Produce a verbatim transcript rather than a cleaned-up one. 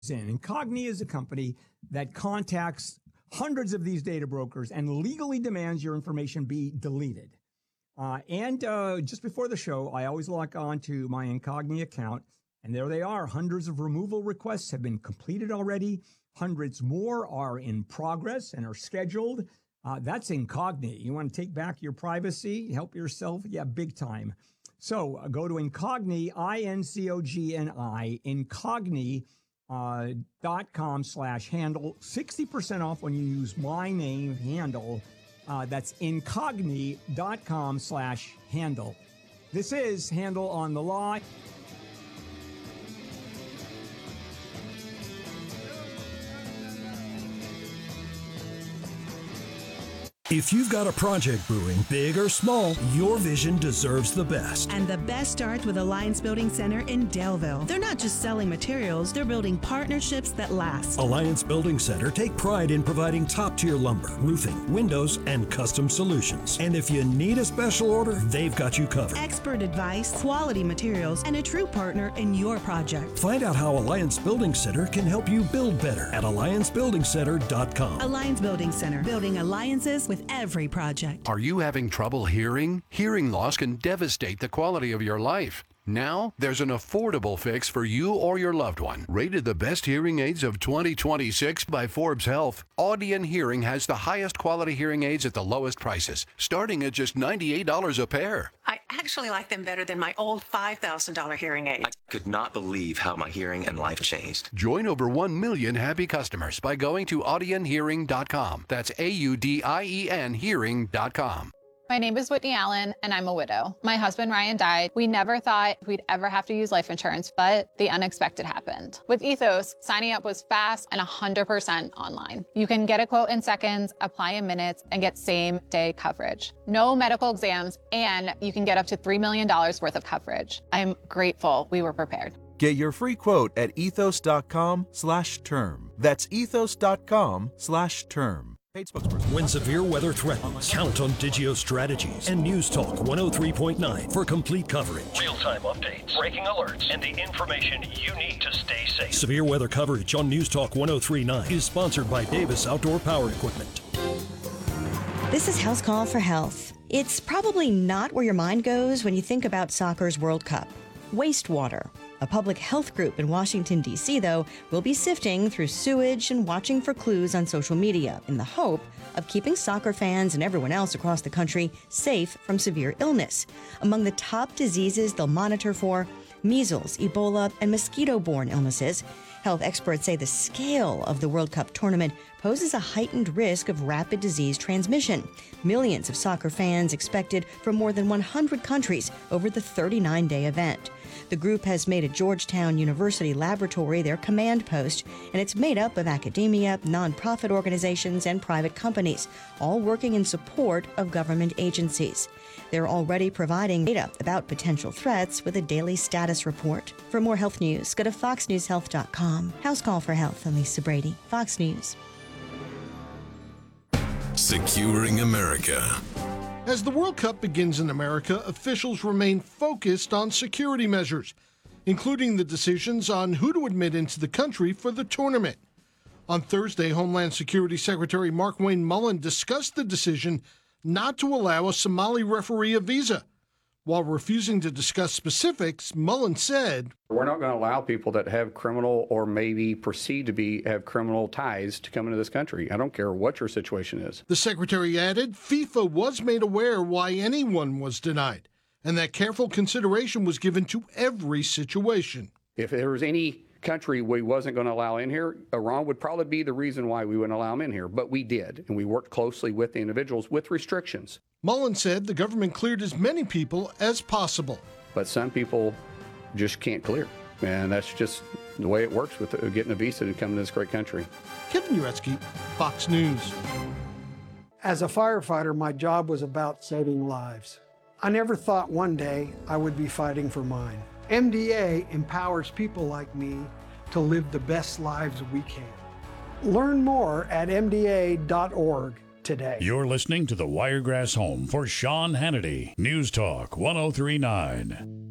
in. Incogni is a company that contacts hundreds of these data brokers and legally demands your information be deleted. Uh, and uh, just before the show, I always log on to my Incogni account, and there they are. Hundreds of removal requests have been completed already. Hundreds more are in progress and are scheduled. Uh, that's Incogni. You want to take back your privacy, help yourself? Yeah, big time. So uh, go to Incogni, I N C O G N I, Incogni. Uh, dot com slash handle, sixty percent off when you use my name handle. Uh, that's incogni dot com slash handle. This is Handle on the Law. If you've got a project brewing, big or small, your vision deserves the best. And the best starts with Alliance Building Center in Daleville. They're not just selling materials, they're building partnerships that last. Alliance Building Center take pride in providing top-tier lumber, roofing, windows, and custom solutions. And if you need a special order, they've got you covered. Expert advice, quality materials, and a true partner in your project. Find out how Alliance Building Center can help you build better at alliance building center dot com. Alliance Building Center, building alliances with every project. Are you having trouble hearing? Hearing loss can devastate the quality of your life. Now, there's an affordable fix for you or your loved one. Rated the best hearing aids of twenty twenty-six by Forbes Health, Audion Hearing has the highest quality hearing aids at the lowest prices, starting at just ninety-eight dollars a pair. I actually like them better than my old five thousand dollars hearing aid. I could not believe how my hearing and life changed. Join over one million happy customers by going to audion hearing dot com. That's A U D I E N hearing dot com. My name is Whitney Allen, and I'm a widow. My husband, Ryan, died. We never thought we'd ever have to use life insurance, but the unexpected happened. With Ethos, signing up was fast and one hundred percent online. You can get a quote in seconds, apply in minutes, and get same-day coverage. No medical exams, and you can get up to three million dollars worth of coverage. I'm grateful we were prepared. Get your free quote at ethos dot com slash term. That's ethos dot com slash term. Paid spokesperson. When severe weather threatens, count on Digio Strategies and News Talk one oh three point nine for complete coverage. Real-time updates, breaking alerts, and the information you need to stay safe. Severe weather coverage on News Talk one oh three point nine is sponsored by Davis Outdoor Power Equipment. This is House Call for Health. It's probably not where your mind goes when you think about soccer's World Cup. Wastewater. A public health group in Washington, D C, though, will be sifting through sewage and watching for clues on social media in the hope of keeping soccer fans and everyone else across the country safe from severe illness. Among the top diseases they'll monitor for, measles, Ebola, and mosquito-borne illnesses. Health experts say the scale of the World Cup tournament poses a heightened risk of rapid disease transmission. Millions of soccer fans expected from more than one hundred countries over the thirty-nine day event. The group has made a Georgetown University laboratory their command post, and it's made up of academia, nonprofit organizations, and private companies, all working in support of government agencies. They're already providing data about potential threats with a daily status report. For more health news, go to fox news health dot com. House Call for Health, I'm Lisa Brady, Fox News. Securing America. As the World Cup begins in America, officials remain focused on security measures, including the decisions on who to admit into the country for the tournament. On Thursday, Homeland Security Secretary Markwayne Mullin discussed the decision not to allow a Somali referee a visa. While refusing to discuss specifics, Mullin said, "We're not going to allow people that have criminal or maybe perceived to be have criminal ties to come into this country. I don't care what your situation is." The secretary added FIFA was made aware why anyone was denied, and that careful consideration was given to every situation. If there was any country we wasn't going to allow in here, Iran would probably be the reason why we wouldn't allow them in here. But we did, and we worked closely with the individuals with restrictions. Mullin said the government cleared as many people as possible. But some people just can't clear, and that's just the way it works with getting a visa to come to this great country. Kevin Uretsky, Fox News. As a firefighter, my job was about saving lives. I never thought one day I would be fighting for mine. M D A empowers people like me to live the best lives we can. Learn more at M D A dot org today. You're listening to the Wiregrass Home for Sean Hannity. News Talk one oh three point nine.